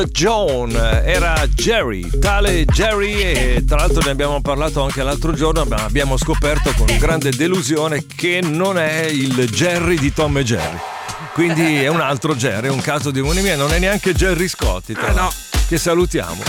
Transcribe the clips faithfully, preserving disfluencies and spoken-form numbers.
John, era Jerry, tale Jerry, e tra l'altro ne abbiamo parlato anche l'altro giorno, ma abbiamo scoperto con grande delusione che non è il Jerry di Tom e Jerry, quindi è un altro Jerry, è un caso di un'unia, non è neanche Gerry Scotti, tra eh no. che salutiamo.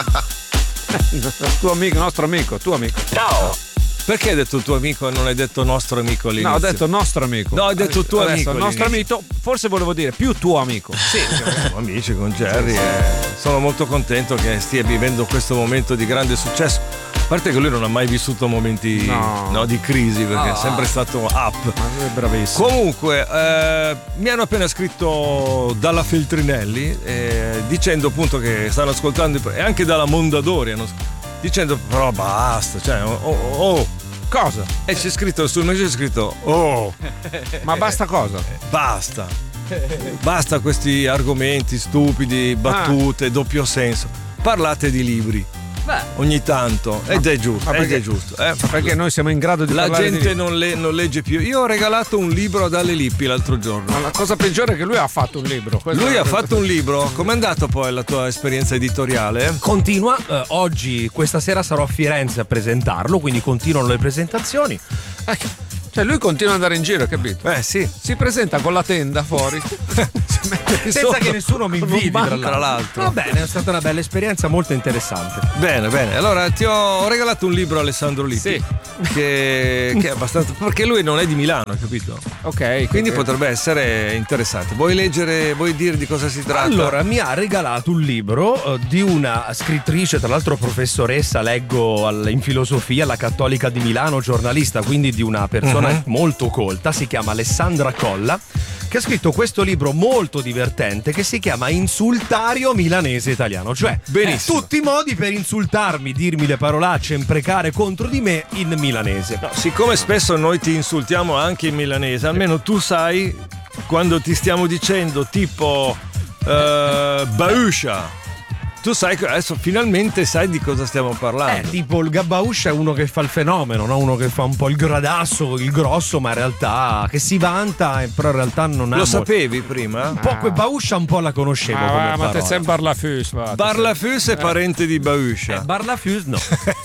Tuo amico, nostro amico, tuo amico. Ciao. Perché hai detto tuo amico e non hai detto nostro amico all'inizio? No, ho detto nostro amico. No, hai detto tuo Adesso, amico. Nostro amico, forse volevo dire più tuo amico. Sì, siamo amici con Jerry e sono molto contento che stia vivendo questo momento di grande successo. A parte che lui non ha mai vissuto momenti no. No, di crisi, perché no. è sempre stato up. Ma lui è bravissimo. Comunque, eh, mi hanno appena scritto dalla Feltrinelli eh, dicendo appunto che stanno ascoltando, e anche dalla Mondadori hanno, dicendo però basta, cioè oh, oh, oh. Cosa? E c'è scritto sul messaggio, c'è scritto oh. Ma basta cosa? Basta. Basta questi argomenti stupidi, battute, ah. doppio senso. Parlate di libri. Beh. Ogni tanto, ed è giusto, ed è giusto. Eh. Perché noi siamo in grado di la parlare gente di... non, le, non legge più. Io ho regalato un libro ad Ale Lippi l'altro giorno. Ma la cosa peggiore è che lui ha fatto un libro. Questo lui è... ha fatto un libro. Com'è andato poi la tua esperienza editoriale? Continua, eh, oggi, questa sera sarò a Firenze a presentarlo, quindi continuano le presentazioni. Eh. Cioè lui continua ad andare in giro, capito? Eh sì. Si presenta con la tenda fuori. Senza che nessuno mi inviti, tra l'altro. tra l'altro. Va bene, è stata una bella esperienza, molto interessante. Bene, bene. Allora ti ho regalato un libro a Alessandro Lippi. Sì. Che, che è abbastanza. Perché lui non è di Milano, capito? Ok. Quindi che... potrebbe essere interessante. Vuoi leggere, vuoi dire di cosa si tratta? Allora, mi ha regalato un libro uh, di una scrittrice, tra l'altro professoressa, leggo al, in filosofia alla Cattolica di Milano, giornalista, quindi di una persona uh-huh. molto colta, si chiama Alessandra Colla, che ha scritto questo libro molto divertente che si chiama Insultario milanese italiano, cioè benissimo. tutti i modi per insultarmi, dirmi le parolacce, imprecare contro di me in milanese. No, siccome spesso noi ti insultiamo anche in milanese, almeno tu sai quando ti stiamo dicendo tipo uh, Bauscia. Tu sai che adesso finalmente sai di cosa stiamo parlando. Eh, tipo il Gabbauscia è uno che fa il fenomeno, no? Uno che fa un po' il gradasso, il grosso, ma in realtà che si vanta, però in realtà non ha. Lo molto. Sapevi prima? Un po' ah. quel Bauscia un po' la conoscevo. Ah, come ma te sei un Barlafus. Barlafus è parente di Bauscia. Eh, Barlafus no.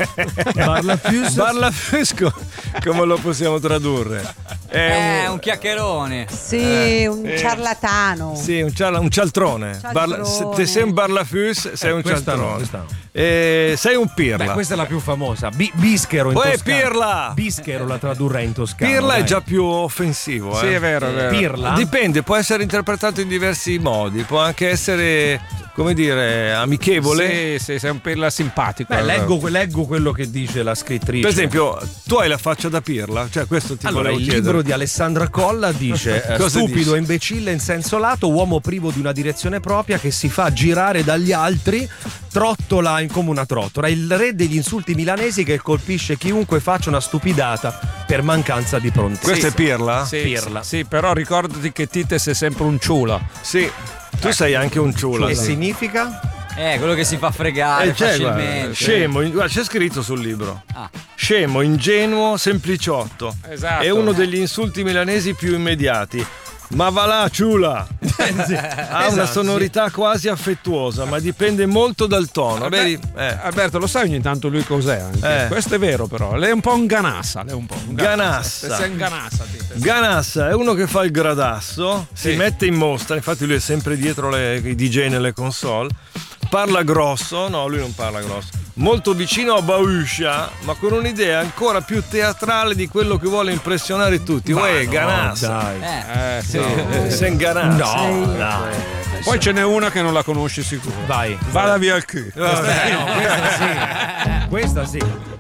Barlafus. Barlafus co- come lo possiamo tradurre? È È un, un chiacchierone. Sì, Eh, un eh. ciarlatano. Sì, un, cial- un cialtrone. Cialtrone. Barla- se te sei un Barlafus, sei Eh, un questa cialtrone. no, questa no. E sei un pirla. Beh, questa è la più famosa. Bi- bischero in Poi è toscano. pirla. Bischero la tradurrei in toscano. Pirla è dai. già più offensivo. Sì, eh. è vero, è vero. Pirla? Dipende, può essere interpretato in diversi modi. Può anche essere, come dire, amichevole. Sì, sì, sei un pirla simpatico. Beh, leggo, leggo quello che dice la scrittrice. Per esempio, tu hai la faccia da pirla, cioè questo ti Allora, volevo il chiedere. libro di Alessandra Colla dice eh, Cosa stupido dice? e imbecille in senso lato, uomo privo di una direzione propria che si fa girare dagli altri, trottola in- come una trottola, il re degli insulti milanesi che colpisce chiunque faccia una stupidata per mancanza di prontezza. Questo è pirla? Sì, pirla. sì, però ricordati che Tites è sempre un ciula. Sì. Tu sei anche un ciula. Che sì. significa? Eh, quello che si fa fregare Eh, c'è, guarda, facilmente. scemo, in- guarda, c'è scritto sul libro. Ah. Scemo, ingenuo, sempliciotto. Esatto. È uno degli insulti milanesi più immediati. Ma va là, ciula! Ha una sonorità quasi affettuosa, ma dipende molto dal tono. Alber- Vedi? Eh. Alberto, lo sai ogni tanto lui cos'è anche? Eh. Questo è vero però, lei è un po' un ganassa, lei è un po' un Ganassa. Sei un ganassa, Tites. Ganassa è uno che fa il gradasso, Sì. si mette in mostra, infatti lui è sempre dietro le, i D J nelle console, parla grosso, no lui non parla grosso, molto vicino a Bauscia, ma con un'idea ancora più teatrale di quello che vuole impressionare tutti. Uè, Ganassa. Dai. Eh. Eh, sì. Eh, sei un Ganassa. No, dai. Poi ce n'è una che non la conosci sicuro. Vai. Vada via il cul. Eh, no, questa sì. Questa sì.